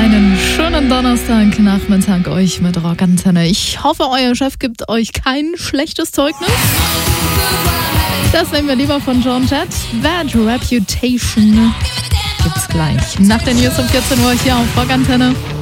einen schönen Donnerstagnachmittag euch mit Rockantenne. Ich hoffe, euer Chef gibt euch kein schlechtes Zeugnis. Das nehmen wir lieber von Joan Jett. Bad Reputation gibt's gleich. Nach den News um 14 Uhr hier auf Rockantenne.